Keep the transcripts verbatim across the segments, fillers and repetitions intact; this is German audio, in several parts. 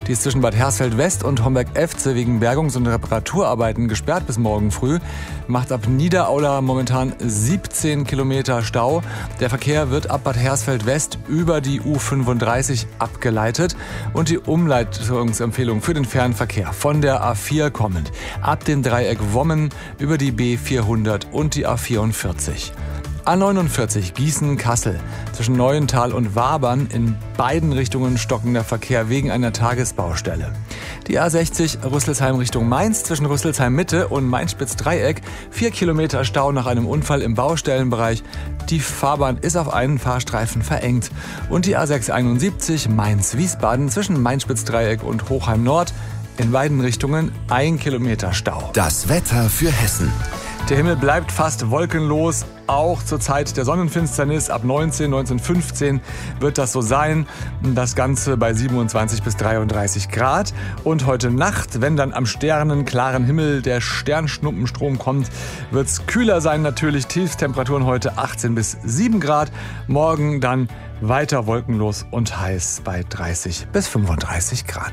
Die ist zwischen Bad Hersfeld West und Homberg-Efze wegen Bergungs- und Reparaturarbeiten gesperrt bis morgen früh. Macht ab Niederaula momentan siebzehn Kilometer Stau. Der Verkehr wird ab Bad Hersfeld West über die U fünfunddreißig abgeleitet und die Umleitungsempfehlung für den Fernverkehr von der A vier kommend ab dem Dreieck Wommen über die B vierhundert und die A vierundvierzig. A neunundvierzig Gießen-Kassel. Zwischen Neuental und Wabern in beiden Richtungen stockender Verkehr wegen einer Tagesbaustelle. Die A sechzig Rüsselsheim Richtung Mainz zwischen Rüsselsheim Mitte und Mainz-Spitz-Dreieck. Vier Kilometer Stau nach einem Unfall im Baustellenbereich. Die Fahrbahn ist auf einen Fahrstreifen verengt. Und die A sechshunderteinundsiebzig Mainz-Wiesbaden zwischen Mainz-Spitz-Dreieck und Hochheim Nord. In beiden Richtungen ein Kilometer Stau. Das Wetter für Hessen. Der Himmel bleibt fast wolkenlos, auch zur Zeit der Sonnenfinsternis. Ab neunzehn, neunzehn Uhr fünfzehn wird das so sein. Das Ganze bei siebenundzwanzig bis dreiunddreißig Grad. Und heute Nacht, wenn dann am sternenklaren Himmel der Sternschnuppenstrom kommt, wird es kühler sein natürlich. Tiefstemperaturen heute achtzehn bis sieben Grad. Morgen dann weiter wolkenlos und heiß bei dreißig bis fünfunddreißig Grad.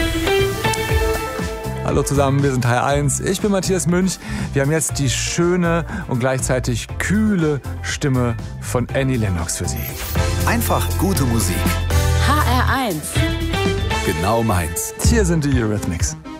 Hallo zusammen, wir sind H R eins. Ich bin Matthias Münch. Wir haben jetzt die schöne und gleichzeitig kühle Stimme von Annie Lennox für Sie. Einfach gute Musik. H R eins. Genau meins. Hier sind die Eurythmics.